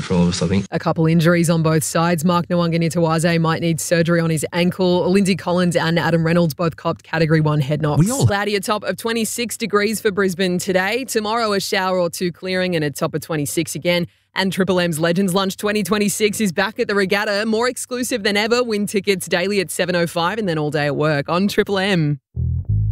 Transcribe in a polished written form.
for all of us, I think. A couple injuries on both sides. Mark Nwanganitawaze might need surgery on his ankle. Lindsay Collins and Adam Reynolds both copped Category 1 head knocks. Cloudy, a top of 26 degrees for Brisbane today. Tomorrow, a shower or two clearing and a top of 26 again. And Triple M's Legends Lunch 2026 is back at the Regatta. More exclusive than ever. Win tickets daily at 7:05 and then all day at work on Triple M.